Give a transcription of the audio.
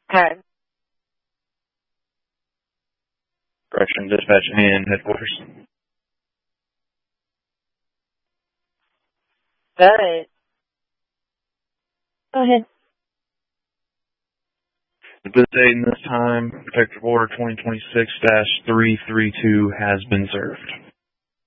Okay. Correction, dispatch and headquarters. Good. Go ahead. At this date and this time, Protective Order 2026-332 has been served.